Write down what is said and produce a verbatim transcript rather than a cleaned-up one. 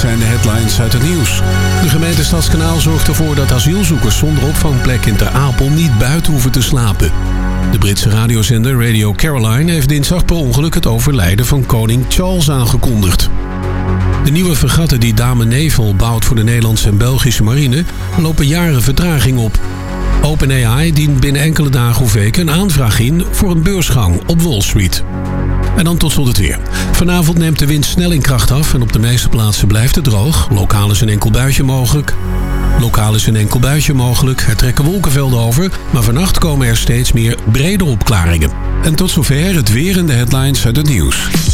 zijn de headlines uit het nieuws. De gemeente Stadskanaal zorgt ervoor dat asielzoekers zonder opvangplek in Ter Apel niet buiten hoeven te slapen. De Britse radiozender Radio Caroline heeft dinsdag per ongeluk het overlijden van koning Charles aangekondigd. De nieuwe fregatten die Dame Nevel bouwt voor de Nederlandse en Belgische marine lopen jaren vertraging op. OpenAI dient binnen enkele dagen of weken een aanvraag in voor een beursgang op Wall Street. En dan tot slot het weer. Vanavond neemt de wind snel in kracht af en op de meeste plaatsen blijft het droog. Lokaal is een enkel buitje mogelijk. Lokaal is een enkel buitje mogelijk. Er trekken wolkenvelden over, maar vannacht komen er steeds meer brede opklaringen. En tot zover het weer en de headlines uit het nieuws.